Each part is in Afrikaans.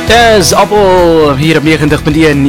Dis Appel hier op 90.1,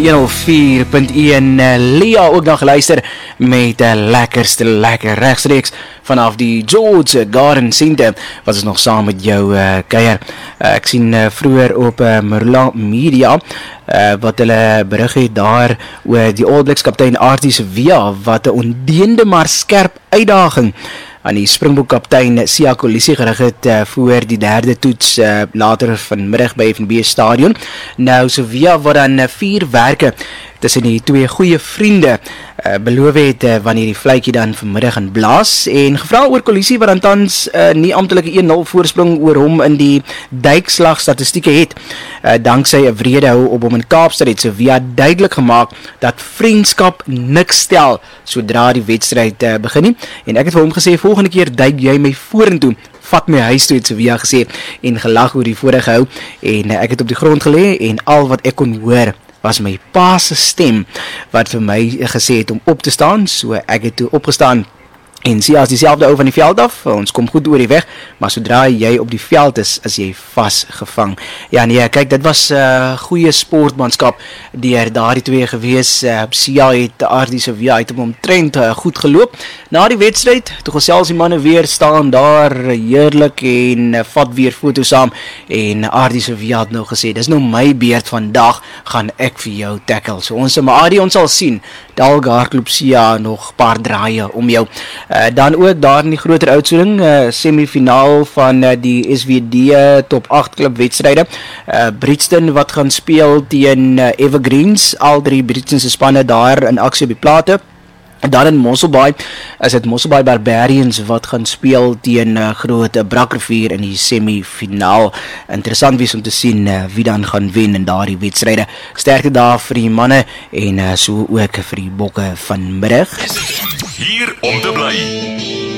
104.1. Lia ook nog geluister met lekkerste lekker rechtstreeks vanaf die George Garden Center. Wat is nog saam met jou kuier. Ek sien vroeër op Merla Media wat hulle berig het daar oor die All Blacks kaptein Ardie Sevilla wat 'n ondeende maar skerp uitdaging aan die Springbok kaptein Siya Kolisi gerig het voor die derde toets later vanmiddag by FNB Stadion. Nou Sevilla wat dan 4 werke tussen die twee goeie vriende beloof het wanneer die fluitjie dan vanmiddag gaan blaas en gevra oor Kolisi wat dan tans nie amptelike 1-0 voorsprong oor hom in die duikslag statistieke het. Danksy 'n wrede hou op hom in Kaapstad het Sevilla duidelik gemaak dat vriendskap niks stel sodra die wedstryd begin nie. En ek het vir hom gesê volgende keer duik jy my vorentoe. Vat my huis toe, het Sevilla gesê en gelag oor die vorige hou en ek het op die grond gelê en al wat ek kon hoor was my pa se stem wat vir my gesê het om op te staan, so ek het toe opgestaan en sien as dieselfde ou van die veld af, ons kom goed oor die weg, maar sodra jy op die veld is jy vasgevang. Ja nee, kyk, dit was goeie sportmanskap deur daardie twee gewees. Siya het Ardie Sevilla het hom omtrent goed geloop. Na die wedstryd, toe gesels die manne weer staan daar heerlik en vat weer foto's saam en Ardie Sevilla het nou gesê, dis nou my beurt vandag, gaan ek vir jou tackle. So ons maar Ardie, ons sal sien. Dalk hardloop Siya nog paar draaie om jou. Dan ook daar in die groter uitsending, semifinaal van die SWD top 8 klub wedstryde. Brixton wat gaan speel teen Evergreens, al 3 Brixton se spanne daar in aksie op die plate. En dan in Mosselbaai is dit Mosselbaai Barbarians wat gaan speel teen Groot Brakrivier in die semifinaal. Interessant wees om te sien wie dan gaan wen in daardie wedstryde. Sterkte daar vir die manne en so ook vir die bokke vanmiddag. Hier om te bly.